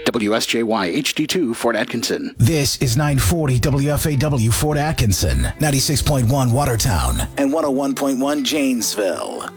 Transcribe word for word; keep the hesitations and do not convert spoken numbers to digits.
W S J Y H D two Fort Atkinson. This is nine forty W F A W Fort Atkinson, ninety-six point one Watertown, and one oh one point one Janesville.